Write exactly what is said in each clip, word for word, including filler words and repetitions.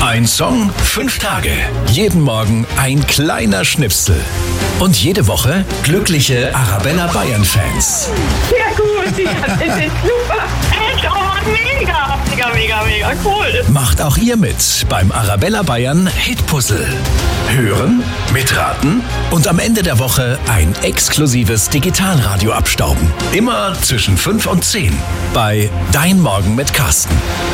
Ein Song, fünf Tage. Jeden Morgen ein kleiner Schnipsel. Und jede Woche glückliche Arabella Bayern-Fans. Ja gut, ja, das ist super. Echt, oh, mega, mega, mega, mega cool. Macht auch ihr mit beim Arabella Bayern Hitpuzzle. Hören, mitraten und am Ende der Woche ein exklusives Digitalradio abstauben. Immer zwischen fünf und zehn bei Dein Morgen mit Carsten.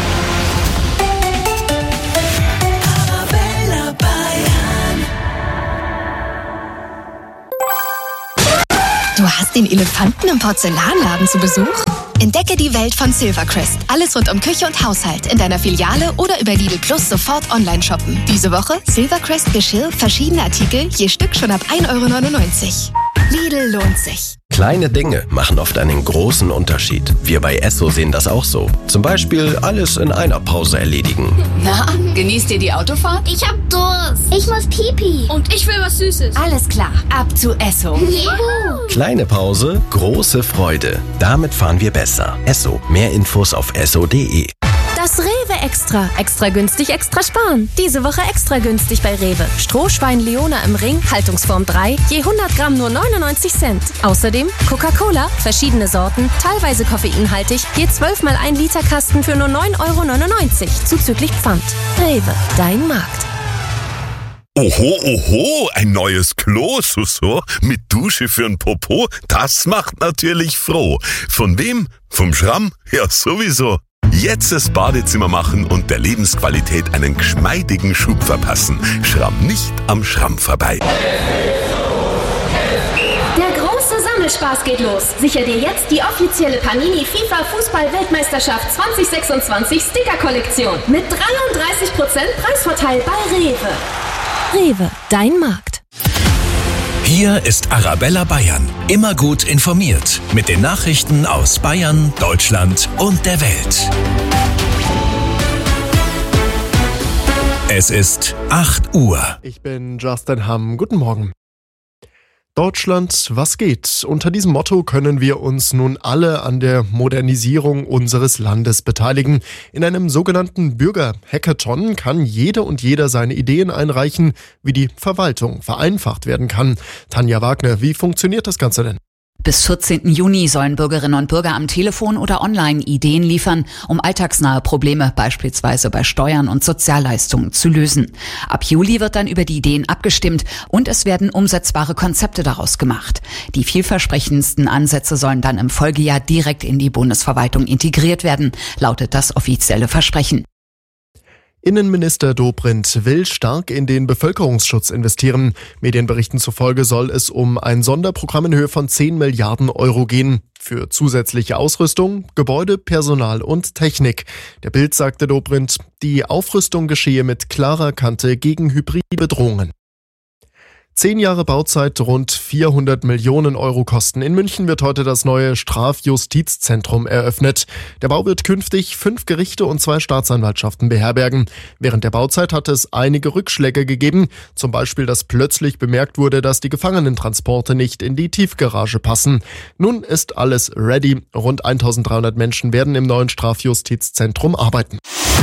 Du hast den Elefanten im Porzellanladen zu Besuch? Entdecke die Welt von Silvercrest. Alles rund um Küche und Haushalt in deiner Filiale oder über Lidl Plus sofort online shoppen. Diese Woche Silvercrest Geschirr, verschiedene Artikel, je Stück schon ab ein Euro neunundneunzig. Lidl lohnt sich. Kleine Dinge machen oft einen großen Unterschied. Wir bei Esso sehen das auch so. Zum Beispiel alles in einer Pause erledigen. Na, genießt ihr die Autofahrt? Ich hab Durst. Ich muss Pipi. Und ich will was Süßes. Alles klar, ab zu Esso. Juhu. Kleine Pause, große Freude. Damit fahren wir besser. Esso. Mehr Infos auf esso punkt de. Das Rewe Extra. Extra günstig, extra sparen. Diese Woche extra günstig bei Rewe. Strohschwein Leona im Ring, Haltungsform drei, je hundert Gramm nur neunundneunzig Cent. Außerdem Coca-Cola, verschiedene Sorten, teilweise koffeinhaltig, je zwölf mal ein Liter Kasten für nur neun Euro neunundneunzig, zuzüglich Pfand. Rewe, dein Markt. Oho, oho, ein neues Klo, so, so, mit Dusche für'n Popo, das macht natürlich froh. Von wem? Vom Schramm? Ja, sowieso. Jetzt das Badezimmer machen und der Lebensqualität einen geschmeidigen Schub verpassen. Schramm nicht am Schramm vorbei. Der große Sammelspaß geht los. Sicher dir jetzt die offizielle Panini FIFA Fußball-Weltmeisterschaft zwanzig sechsundzwanzig Sticker-Kollektion mit dreiunddreißig Prozent Preisvorteil bei Rewe. Rewe, dein Markt. Hier ist Arabella Bayern. Immer gut informiert mit den Nachrichten aus Bayern, Deutschland und der Welt. Es ist acht Uhr. Ich bin Justin Hamm. Guten Morgen. Deutschland, was geht? Unter diesem Motto können wir uns nun alle an der Modernisierung unseres Landes beteiligen. In einem sogenannten Bürger-Hackathon kann jede und jeder seine Ideen einreichen, wie die Verwaltung vereinfacht werden kann. Tanja Wagner, wie funktioniert das Ganze denn? Bis vierzehnten Juni sollen Bürgerinnen und Bürger am Telefon oder online Ideen liefern, um alltagsnahe Probleme beispielsweise bei Steuern und Sozialleistungen zu lösen. Ab Juli wird dann über die Ideen abgestimmt und es werden umsetzbare Konzepte daraus gemacht. Die vielversprechendsten Ansätze sollen dann im Folgejahr direkt in die Bundesverwaltung integriert werden, lautet das offizielle Versprechen. Innenminister Dobrindt will stark in den Bevölkerungsschutz investieren. Medienberichten zufolge soll es um ein Sonderprogramm in Höhe von zehn Milliarden Euro gehen. Für zusätzliche Ausrüstung, Gebäude, Personal und Technik. Der Bild sagte Dobrindt, die Aufrüstung geschehe mit klarer Kante gegen hybride Bedrohungen. Zehn Jahre Bauzeit, rund vierhundert Millionen Euro Kosten. In München wird heute das neue Strafjustizzentrum eröffnet. Der Bau wird künftig fünf Gerichte und zwei Staatsanwaltschaften beherbergen. Während der Bauzeit hat es einige Rückschläge gegeben. Zum Beispiel, dass plötzlich bemerkt wurde, dass die Gefangenentransporte nicht in die Tiefgarage passen. Nun ist alles ready. Rund eintausenddreihundert Menschen werden im neuen Strafjustizzentrum arbeiten.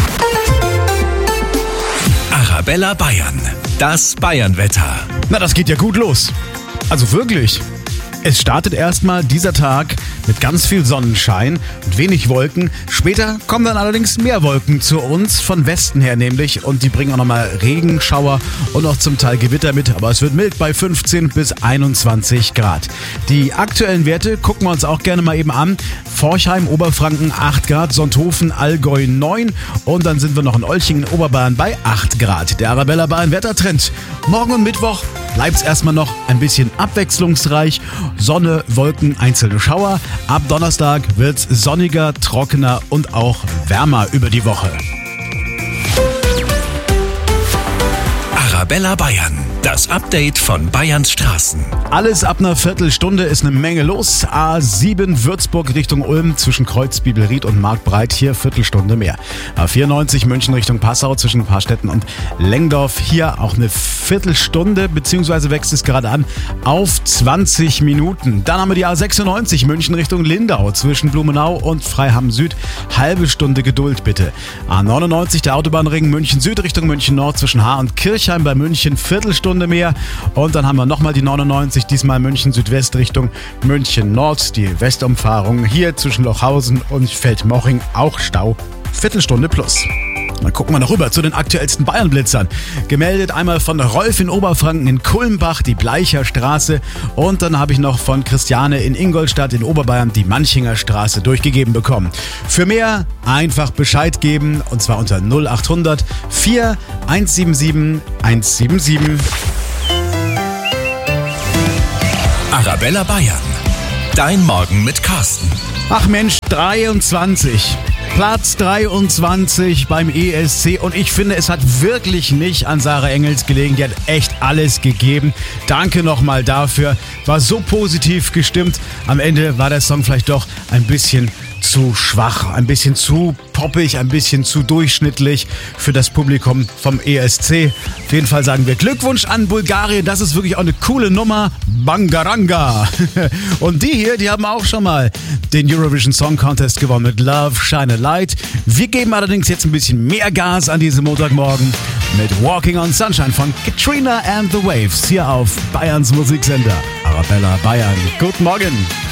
Arabella Bayern. Das Bayernwetter. Na, das geht ja gut los. Also wirklich. Es startet erstmal dieser Tag mit ganz viel Sonnenschein und wenig Wolken. Später kommen dann allerdings mehr Wolken zu uns, von Westen her nämlich. Und die bringen auch nochmal Regenschauer und auch zum Teil Gewitter mit. Aber es wird mild bei fünfzehn bis einundzwanzig Grad. Die aktuellen Werte gucken wir uns auch gerne mal eben an. Forchheim, Oberfranken acht Grad, Sonthofen, Allgäu neun. Und dann sind wir noch in Olchingen, Oberbayern bei acht Grad. Der Arabella Bayern Wettertrend. Morgen und Mittwoch bleibt es erstmal noch ein bisschen abwechslungsreich. Sonne, Wolken, einzelne Schauer. Ab Donnerstag wird es sonniger, trockener und auch wärmer über die Woche. Arabella Bayern. Das Update von Bayerns Straßen. Alles ab einer Viertelstunde ist eine Menge los. A sieben Würzburg Richtung Ulm zwischen Kreuz, Bibelried und Marktbreit, hier Viertelstunde mehr. A vierundneunzig München Richtung Passau zwischen Paarstetten und Lengdorf, hier auch eine Viertelstunde, beziehungsweise wächst es gerade an auf zwanzig Minuten. Dann haben wir die A sechsundneunzig München Richtung Lindau zwischen Blumenau und Freiham Süd. Halbe Stunde Geduld bitte. A neunundneunzig der Autobahnring München Süd Richtung München Nord zwischen Haar und Kirchheim bei München, Viertelstunde mehr. Und dann haben wir nochmal die neunundneunzig, diesmal München Südwest Richtung München Nord, die Westumfahrung hier zwischen Lochhausen und Feldmoching, auch Stau, Viertelstunde plus. Dann gucken wir noch rüber zu den aktuellsten Bayern-Blitzern. Gemeldet einmal von Rolf in Oberfranken in Kulmbach, die Bleicher Straße. Und dann habe ich noch von Christiane in Ingolstadt in Oberbayern die Manchinger Straße durchgegeben bekommen. Für mehr einfach Bescheid geben, und zwar unter null acht hundert vier eins sieben sieben eins sieben sieben. Arabella Bayern. Dein Morgen mit Carsten. Ach Mensch, dreiundzwanzig. Platz dreiundzwanzig beim E S C und ich finde, es hat wirklich nicht an Sarah Engels gelegen. Die hat echt alles gegeben. Danke nochmal dafür. War so positiv gestimmt. Am Ende war der Song vielleicht doch ein bisschen zu schwach, ein bisschen zu poppig, ein bisschen zu durchschnittlich für das Publikum vom E S C. Auf jeden Fall sagen wir Glückwunsch an Bulgarien. Das ist wirklich auch eine coole Nummer. Bangaranga. Und die hier, die haben auch schon mal den Eurovision Song Contest gewonnen mit Love, Shine a Light. Wir geben allerdings jetzt ein bisschen mehr Gas an diesem Montagmorgen mit Walking on Sunshine von Katrina and the Waves hier auf Bayerns Musiksender Arabella Bayern. Guten Morgen.